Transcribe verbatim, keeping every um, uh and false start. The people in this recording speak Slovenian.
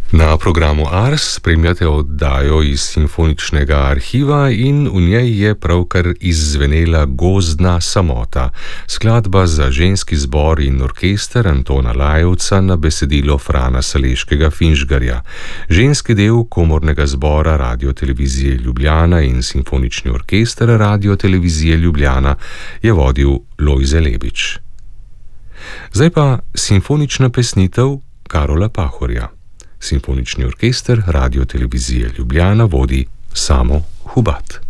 Na programu Ars spremljate oddajo iz Simfoničnega arhiva in v njej je pravkar izzvenela Gozdna samota, skladba za ženski zbor in orkester Antona Lajevca na besedilo Frana Saleškega Finžgarja. Ženski del komornega zbora Radiotelevizije Ljubljana in Simfonični orkester Radiotelevizije Ljubljana je vodil Lojze Lebič. Zdaj pa simfonična pesnitev Karola Pahorja. Simfonični orkester Radiotelevizije Ljubljana vodi Samo Hubat.